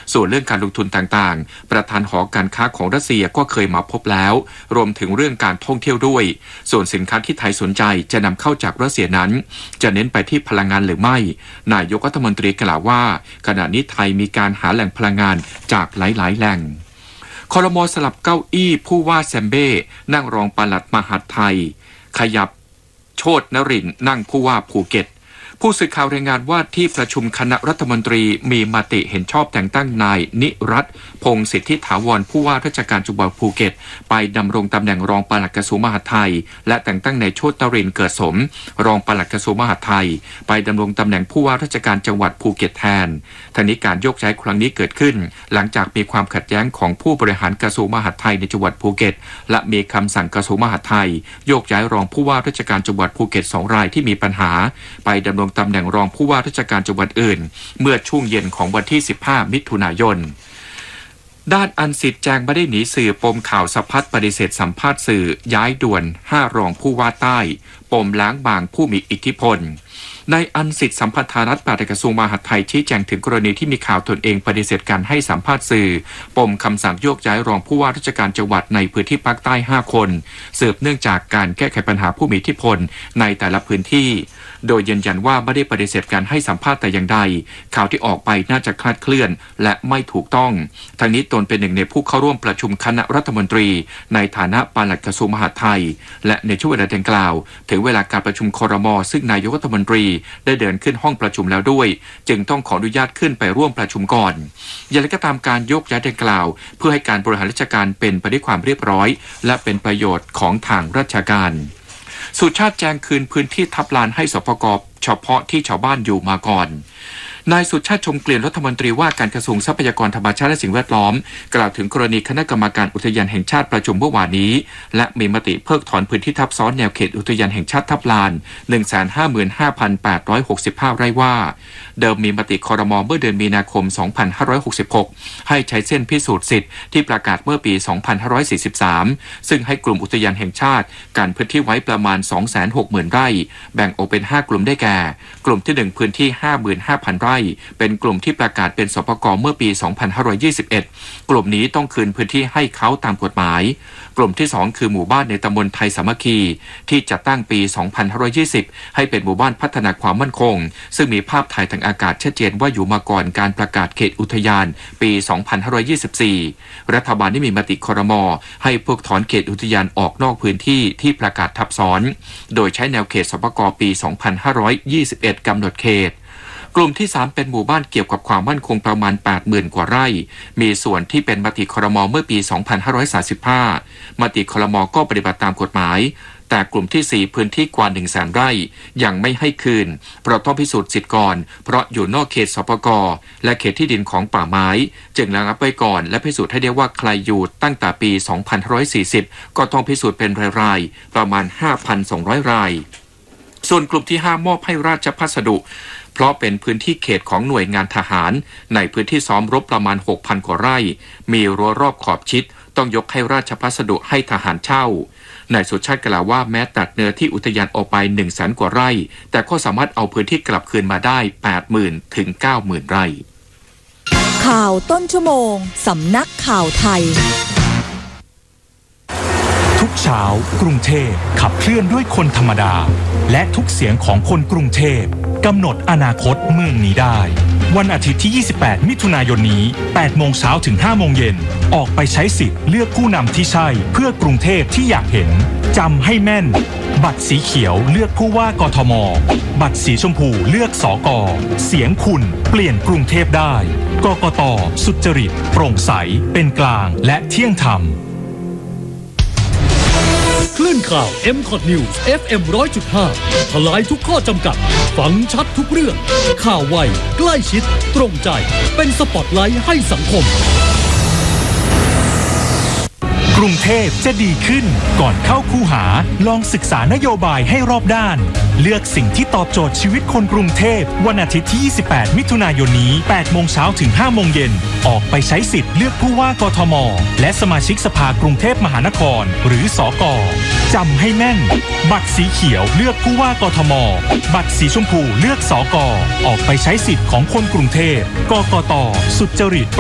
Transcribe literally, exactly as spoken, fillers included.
ส่วนเรื่องการลงทุนต่างๆประธานหอการค้าของรัสเซียก็เคยมาพบแล้วรวมถึงเรื่องการท่องเที่ยวด้วยส่วนสินค้าที่ไทยสนใจจะนำเข้าจากรัสเซียนั้นจะเน้นไปที่พลังงานหรือไม่นายกรัฐมนตรีกล่าวว่าขณะนี้ไทยมีการหาแหล่งพลังงานจากหลายๆแหล่งครม.สลับเก้าอี้ผู้ว่าแซมเบ้นั่งรองปลัดมหาดไทยขยับโชตินรินทร์นั่งผู้ว่าภูเก็ตผู้สื่อข่าวรายงานว่าที่ประชุมคณะรัฐมนตรีมีมติเห็นชอบแต่งตั้งนายนิรัตน์พงษ์สิทธิถาวรผู้ว่าราชการจังหวัดภูเก็ตไปดำรงตำแหน่งรองปลัดกระทรวงมหาดไทยและแต่งตั้งนายโชตินรินทร์เกิดสมรองปลัดกระทรวงมหาดไทยไปดำรงตำแหน่งผู้ว่าราชการจังหวัดภูเก็ตแทนทั้งนี้การโยกย้ายครั้งนี้เกิดขึ้นหลังจากมีความขัดแย้งของผู้บริหารกระทรวงมหาดไทยในจังหวัดภูเก็ตและมีคำสั่งกระทรวงมหาดไทยโยกย้ายรองผู้ว่าราชการจังหวัดภูเก็ตสองรายที่มีปัญหาไปดำรงตำแหน่งรองผู้ว่าราชการจังหวัดอื่นเมื่อช่วงเย็นของวันที่สิบห้ามิถุนายนด้านอันสิทธิ์แจงไม่ได้หนีสื่อปมข่าวสะพัดปฏิเสธสัมภาษณ์สื่อย้ายด่วนห้ารองผู้ว่าใต้ปมล้างบางผู้มีอิทธิพลนายอันสิทธิ์สัมพันธารัฐปลัดกระทรวงมหาดไทยชี้แจงถึงกรณีที่มีข่าวตนเองปฏิเสธการให้สัมภาษณ์สื่อปมคำสั่งโยกย้ายรองผู้ว่าราชการจังหวัดในพื้นที่ภาคใต้ห้าคนสืบเนื่องจากการแก้ไขปัญหาผู้มีอิทธิพลในแต่ละพื้นที่โดยยืนยันว่าไม่ได้ปฏิเสธการให้สัมภาษณ์แต่อย่างใดข่าวที่ออกไปน่าจะคลาดเคลื่อนและไม่ถูกต้องทั้งนี้ตนเป็นหนึ่งในผู้เข้าร่วมประชุมคณะรัฐมนตรีในฐานะปลัดกระทรวงมหาดไทยและในช่วงเวลาดังกล่าวถึงเวลาการประชุมครม.ซึ่งนายกรัฐมนตรีได้เดินขึ้นห้องประชุมแล้วด้วยจึงต้องขออนุญาตขึ้นไปร่วมประชุมก่อนอย่างไรก็ตามการยกย้ายดังกล่าวเพื่อให้การบริหารราชการเป็นไปด้วยความเรียบร้อยและเป็นประโยชน์ของทางราชการสุชาติแจงคืนพื้นที่ทับลานให้สปก.เฉพาะที่ชาวบ้านอยู่มาก่อนนายสุชาติชมเกลียนรัฐมนตรีว่าการกระทรวงทรัพยากรธรรมชาติและสิ่งแวดล้อมกล่าวถึงกรณีคณะกรรมการอุทยานแห่งชาติประชุมเมื่อวานนี้และมีมติเพิกถอนพื้นที่ทับซ้อนแนวเขตอุทยานแห่งชาติทับลาน หนึ่งแสนห้าหมื่นห้าพันแปดร้อยหกสิบห้า ไร่ว่าเดิมมีมติครม.เมื่อเดือนมีนาคมสองพันห้าร้อยหกสิบหกให้ใช้เส้นพิสูจน์สิทธิ์ที่ประกาศเมื่อปีสองพันห้าร้อยสี่สิบสามซึ่งให้กลุ่มอุทยานแห่งชาติการพื้นที่ไว้ประมาณ สองแสนหกหมื่น ไร่แบ่งออกเป็นห้ากลุ่มได้แก่กลุ่มที่หนึ่งพื้นที่ ห้าหมื่นห้าพัน ไร่เป็นกลุ่มที่ประกาศเป็นสปก.เมื่อปีสองพันห้าร้อยยี่สิบเอ็ดกลุ่มนี้ต้องคืนพื้นที่ให้เขาตามกฎหมายกลุ่มที่สองคือหมู่บ้านในตำบลไทยสามัคคีที่จัดตั้งปีสองพันห้าร้อยยี่สิบให้เป็นหมู่บ้านพัฒนาความมั่นคงซึ่งมีภาพถ่ายทางอากาศชัดเจนว่าอยู่มาก่อนการประกาศเขตอุทยานปีสองพันห้าร้อยยี่สิบสี่รัฐบาลได้มีมติครม.ให้พวกถอนเขตอุทยานออกนอกพื้นที่ที่ประกาศทับซ้อนโดยใช้แนวเขตสปก.ปีสองพันห้าร้อยยี่สิบเอ็ดกำหนดเขตกลุ่มที่สามเป็นหมู่บ้านเกี่ยวกับความมั่นคงประมาณ แปดหมื่น กว่าไร่มีส่วนที่เป็นมติครม.เมื่อปีสองพันห้าร้อยสามสิบห้ามติครม.ก็ปฏิบัติตามกฎหมายแต่กลุ่มที่สี่พื้นที่กว่า หนึ่งแสน ไร่ยังไม่ให้คืนเพราะต้องพิสูจน์สิทธิ์ก่อนเพราะอยู่นอกเขตสปก.และเขตที่ดินของป่าไม้จึงระงับไว้ก่อนและพิสูจน์ให้ได้ว่าใครอยู่ตั้งแต่ปีสองพันห้าร้อยสี่สิบก็ต้องพิสูจน์เป็นรายๆประมาณ ห้าพันสองร้อย รายส่วนกลุ่มที่ห้ามอบให้ราชพัสดุเพราะเป็นพื้นที่เขตของหน่วยงานทหารในพื้นที่ซ้อมรบประมาณ หกพัน กว่าไร่มีรั้วรอบขอบชิดต้องยกให้ราชพัสดุให้ทหารเช่านายสุชาติกล่าวว่าแม้ตัดเนื้อที่อุทยานออกไป หนึ่งแสน กว่าไร่แต่ก็สามารถเอาพื้นที่กลับคืนมาได้ แปดหมื่น ถึง เก้าหมื่น ไร่ข่าวต้นชั่วโมงสำนักข่าวไทยทุกเช้ากรุงเทพขับเคลื่อนด้วยคนธรรมดาและทุกเสียงของคนกรุงเทพกำหนดอนาคตเมืองนี้ได้วันอาทิตย์ที่ยี่สิบแปดมิถุนายนนี้ แปดโมงเช้าถึงห้าโมงเย็นออกไปใช้สิทธิ์เลือกผู้นำที่ใช่เพื่อกรุงเทพที่อยากเห็นจำให้แม่นบัตรสีเขียวเลือกผู้ว่ากทมบัตรสีชมพูเลือกสกเสียงคุณเปลี่ยนกรุงเทพได้กกต.สุจริตโปร่งใสเป็นกลางและเที่ยงธรรมคลื่นข่าว เอ็ม คอท News เอฟ เอ็ม หนึ่งร้อยจุดห้า ทลายทุกข้อจำกัดฟังชัดทุกเรื่องข่าวไวใกล้ชิดตรงใจเป็นสปอตไลท์ให้สังคมกรุงเทพจะดีขึ้นก่อนเข้าคูหาลองศึกษานโยบายให้รอบด้านเลือกสิ่งที่ตอบโจทย์ชีวิตคนกรุงเทพวันอาทิตย์ที่ยี่สิบแปดมิถุนายนนี้ แปดโมงเช้าถึงห้าโมงเย็นออกไปใช้สิทธิ์เลือกผู้ว่ากทมและสมาชิกสภากรุงเทพมหานครหรือสกจำให้แม่นบัตรสีเขียวเลือกผู้ว่ากทมบัตรสีชมพูเลือกสกออกไปใช้สิทธิ์ของคนกรุงเทพกกต.สุจริต